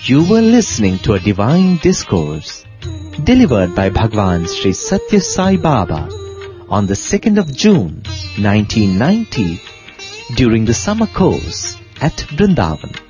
You were listening to a divine discourse delivered by Bhagwan Sri Satya Sai Baba on the 2nd of June 1990 during the summer course at Vrindavan.